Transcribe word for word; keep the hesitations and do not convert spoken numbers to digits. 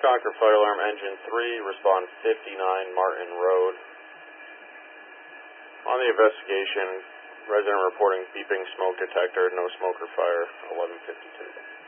Concord Fire Alarm Engine three, respond fifty-nine Martin Road. On the investigation, resident reporting beeping smoke detector, no smoke or fire, eleven fifty-two.